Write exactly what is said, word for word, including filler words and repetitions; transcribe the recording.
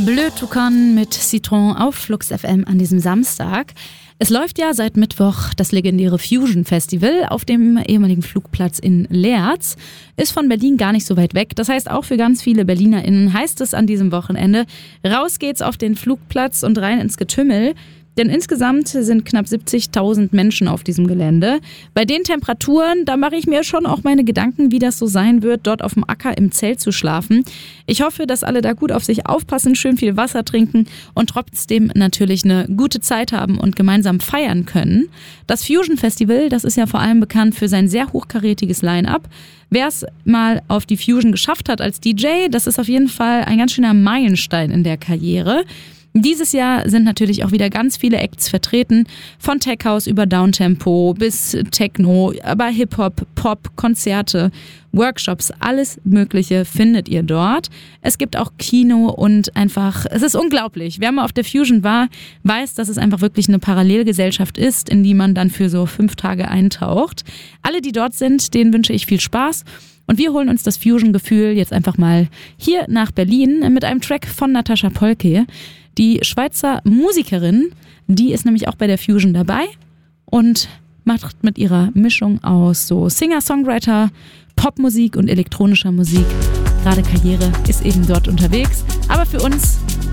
Bleu Toucan mit Citron auf Flux F M an diesem Samstag. Es läuft ja seit Mittwoch das legendäre Fusion Festival auf dem ehemaligen Flugplatz in Leerz. Ist von Berlin gar nicht so weit weg. Das heißt, auch für ganz viele BerlinerInnen heißt es an diesem Wochenende, raus geht's auf den Flugplatz und rein ins Getümmel. Denn insgesamt sind knapp siebzigtausend Menschen auf diesem Gelände. Bei den Temperaturen, da mache ich mir schon auch meine Gedanken, wie das so sein wird, dort auf dem Acker im Zelt zu schlafen. Ich hoffe, dass alle da gut auf sich aufpassen, schön viel Wasser trinken und trotzdem natürlich eine gute Zeit haben und gemeinsam feiern können. Das Fusion Festival, das ist ja vor allem bekannt für sein sehr hochkarätiges Line-Up. Wer es mal auf die Fusion geschafft hat als D J, das ist auf jeden Fall ein ganz schöner Meilenstein in der Karriere. Dieses Jahr sind natürlich auch wieder ganz viele Acts vertreten, von Tech House über Downtempo bis Techno, aber Hip-Hop, Pop, Konzerte, Workshops, alles Mögliche findet ihr dort. Es gibt auch Kino und einfach, es ist unglaublich. Wer mal auf der Fusion war, weiß, dass es einfach wirklich eine Parallelgesellschaft ist, in die man dann für so fünf Tage eintaucht. Alle, die dort sind, denen wünsche ich viel Spaß. Und wir holen uns das Fusion-Gefühl jetzt einfach mal hier nach Berlin mit einem Track von Natascha Polke. Die Schweizer Musikerin, die ist nämlich auch bei der Fusion dabei und macht mit ihrer Mischung aus so Singer-Songwriter, Popmusik und elektronischer Musik gerade Karriere, ist eben dort unterwegs. Aber für uns